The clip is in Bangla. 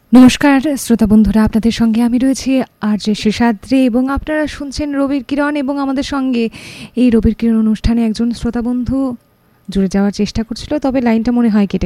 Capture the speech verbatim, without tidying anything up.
নমস্কার শ্রোতা বন্ধুরা, আপনাদের সঙ্গে আমি রয়েছি আরজে শেষাদ্রি এবং আপনারা শুনছেন রবির কিরণ। এবং আমাদের সঙ্গে এই রবির কিরণ অনুষ্ঠানে একজন শ্রোতা বন্ধু জুড়ে যাওয়ার চেষ্টা করছিল, তবে লাইনটা মনে হয় কেটে